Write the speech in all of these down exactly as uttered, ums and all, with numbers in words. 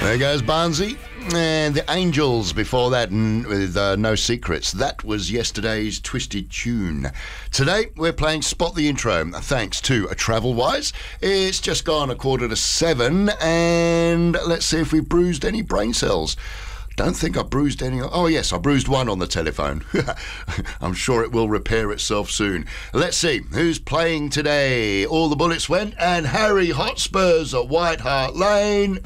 There goes Barnsey. And the Angels before that with uh, No Secrets. That was yesterday's Twisted Tune. Today we're playing Spot the Intro thanks to a Travel Wise. It's just gone a quarter to seven and let's see if we've bruised any brain cells. Don't think I bruised any. Oh yes, I bruised one on the telephone. I'm sure it will repair itself soon. Let's see who's playing today. All the bullets went and Harry Hotspurs at White Hart Lane.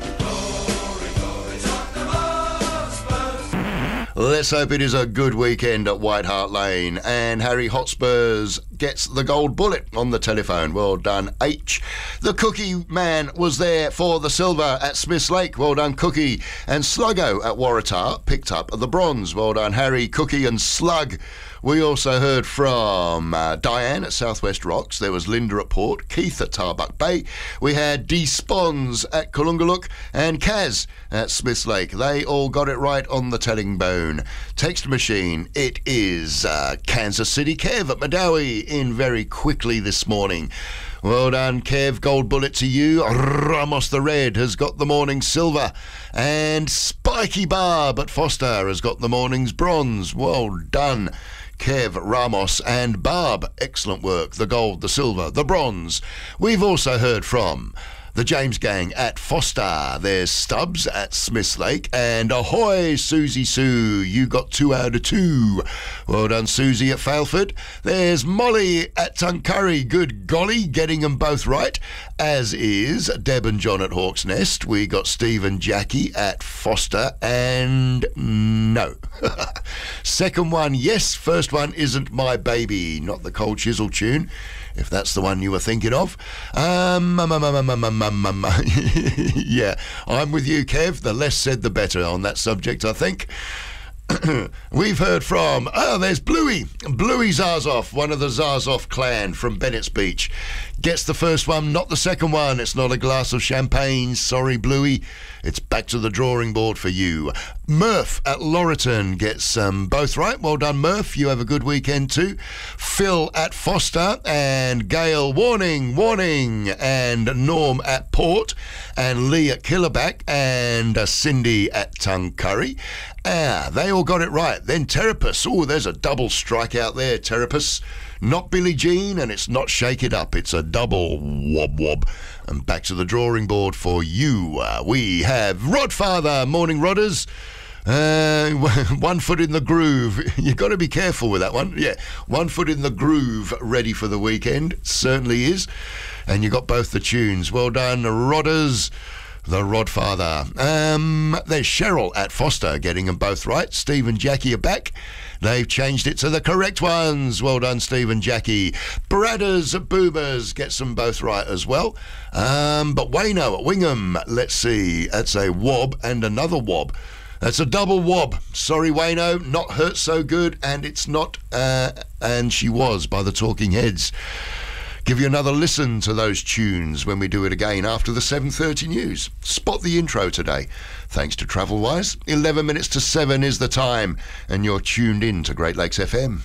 Let's hope it is a good weekend at White Hart Lane. And Harry Hotspurs gets the gold bullet on the telephone. Well done, H. The Cookie Man was there for the silver at Smiths Lake. Well done, Cookie. And Sluggo at Waratah picked up the bronze. Well done, Harry, Cookie and Slug. We also heard from uh, Diane at Southwest Rocks. There was Linda at Port, Keith at Tarbuck Bay. We had D. Spons at Kalungaluk and Kaz at Smiths Lake. They all got it right on the telling bone. Text machine, it is uh, Kansas City Kev at Madawi in very quickly this morning. Well done, Kev. Gold bullet to you. Ramos the Red has got the morning silver. And Spiky Barb at Foster has got the morning's bronze. Well done, Kev, Ramos and Barb. Excellent work. The gold, the silver, the bronze. We've also heard from the James Gang at Foster. There's Stubbs at Smiths Lake. And ahoy, Susie Sue. You got two out of two. Well done, Susie at Failford. There's Molly at Tuncurry. Good golly, getting them both right. As is Deb and John at Hawk's Nest. We got Steve and Jackie at Foster. And no. Second one, yes. First one isn't My Baby. Not the Cold Chisel tune, if that's the one you were thinking of. Um, um, um, um, um, um, um, um. Yeah, I'm with you, Kev. The less said, the better on that subject, I think. We've heard from, oh, there's Bluey. Bluey Zazoff, one of the Zazoff clan from Bennett's Beach. Gets the first one, not the second one. It's not a glass of champagne. Sorry, Bluey. It's back to the drawing board for you. Murph at Laurelton gets um, both right. Well done, Murph. You have a good weekend too. Phil at Foster and Gail, warning, warning. And Norm at Port and Lee at Killerback and uh, Cindy at Tuncurry. Ah, they all got it right. Then Terrapus. Oh, there's a double strike out there, Terrapus. Not Billie Jean, and it's not Shake It Up. It's a double wob wob. And back to the drawing board for you. Uh, we have Rodfather. Morning, Rodders. Uh, one foot in the groove. You've got to be careful with that one. Yeah, one foot in the groove, ready for the weekend. Certainly is. And you got both the tunes. Well done, Rodders. The Rodfather. Um, there's Cheryl at Foster getting them both right. Steve and Jackie are back. They've changed it to the correct ones. Well done, Steve and Jackie. Bradders at Boomers gets them both right as well. Um, but Wayno at Wingham, let's see. That's a wob and another wob. That's a double wob. Sorry, Wayno, not hurt so good, and it's not, uh, and she was by the Talking Heads. Give you another listen to those tunes when we do it again after the seven thirty news. Spot the intro today. Thanks to Travelwise. eleven minutes to seven is the time, and you're tuned in to Great Lakes F M.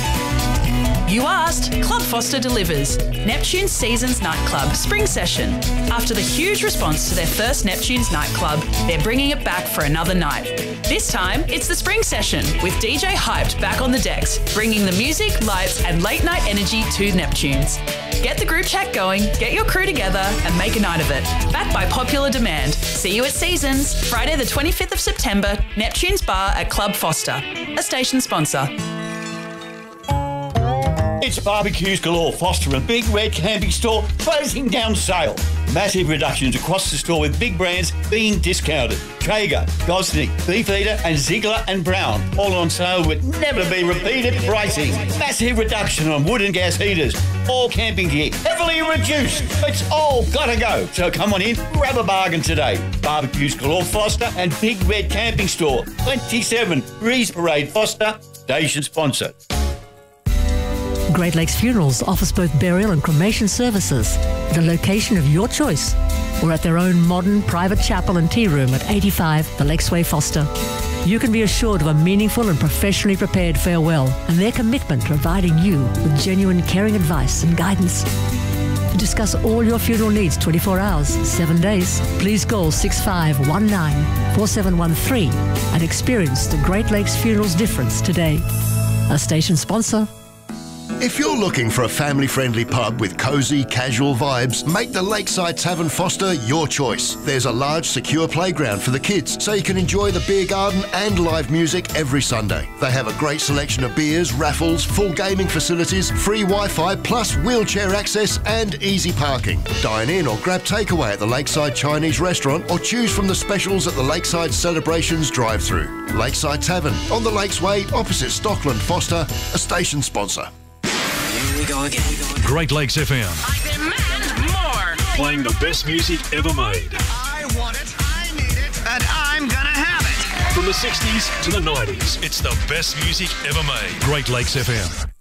You asked, Club Foster delivers. Neptune's Seasons Nightclub Spring Session. After the huge response to their first Neptune's Nightclub, they're bringing it back for another night. This time, it's the Spring Session, with D J Hyped back on the decks, bringing the music, lights and late night energy to Neptune's. Get the group chat going, get your crew together and make a night of it. Backed by popular demand. See you at Seasons, Friday the twenty-fifth of September, Neptune's Bar at Club Foster, a station sponsor. It's Barbecues Galore Foster and Big Red Camping Store closing down sale. Massive reductions across the store with big brands being discounted. Traeger, Gosnick, Beefeater and Ziegler and Brown. All on sale with never be repeated pricing. Massive reduction on wood and gas heaters. All camping gear heavily reduced. It's all gotta go. So come on in, grab a bargain today. Barbecues Galore Foster and Big Red Camping Store. twenty-seven Breeze Parade Foster, station sponsor. Great Lakes Funerals offers both burial and cremation services at a location of your choice or at their own modern private chapel and tea room at eighty-five The Lakesway Foster. You can be assured of a meaningful and professionally prepared farewell and their commitment to providing you with genuine caring advice and guidance. to discuss all your funeral needs twenty-four hours, seven days. Please call six five one nine, four seven one three and experience the Great Lakes Funerals difference today. A station sponsor. If you're looking for a family-friendly pub with cosy, casual vibes, make the Lakeside Tavern Foster your choice. There's a large, secure playground for the kids, so you can enjoy the beer garden and live music every Sunday. They have a great selection of beers, raffles, full gaming facilities, free Wi-Fi, plus wheelchair access and easy parking. Dine in or grab takeaway at the Lakeside Chinese restaurant or choose from the specials at the Lakeside Celebrations drive-through. Lakeside Tavern, on the Lakesway, opposite Stockland Foster, a station sponsor. Here we go again. Great Lakes F M. I demand more. Playing the best music ever made. I want it, I need it, and I'm gonna have it. From the sixties to the nineties, it's the best music ever made. Great Lakes F M.